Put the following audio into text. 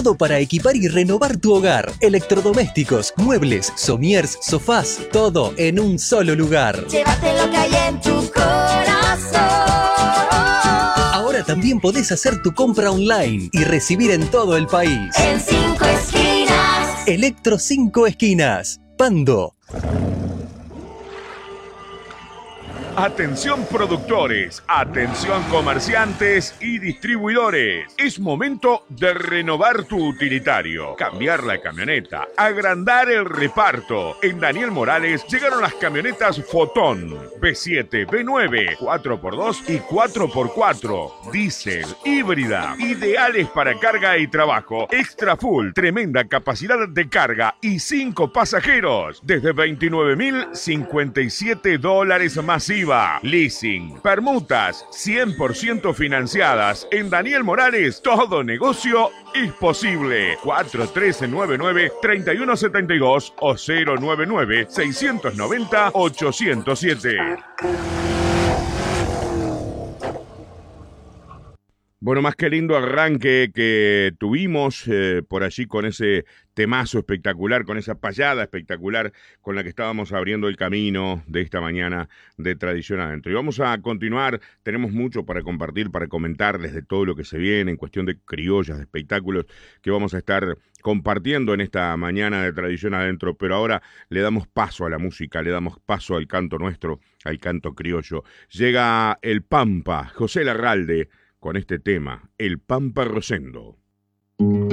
Todo para equipar y renovar tu hogar. Electrodomésticos, muebles, somiers, sofás, todo en un solo lugar. Llévate lo que hay en tu corazón. Ahora también podés hacer tu compra online y recibir en todo el país. En 5 esquinas. Electro 5 Esquinas. Pando. Atención productores, atención comerciantes y distribuidores. Es momento de renovar tu utilitario, cambiar la camioneta, agrandar el reparto. En Daniel Morales llegaron las camionetas Fotón, B7, B9, 4x2 y 4x4, diésel, híbrida, ideales para carga y trabajo, extra full, tremenda capacidad de carga y 5 pasajeros, desde $29.057 masiva. Leasing, permutas, 100% financiadas. En Daniel Morales, todo negocio es posible. 4399-3172 o 099-690-807. Bueno, más que lindo arranque que tuvimos por allí con ese temazo espectacular, con esa payada espectacular con la que estábamos abriendo el camino de esta mañana de Tradición Adentro. Y vamos a continuar, tenemos mucho para compartir, para comentarles de todo lo que se viene en cuestión de criollas, de espectáculos que vamos a estar compartiendo en esta mañana de Tradición Adentro, pero ahora le damos paso a la música, le damos paso al canto nuestro, al canto criollo. Llega el Pampa, José Larralde, con este tema, El Pampa Rosendo.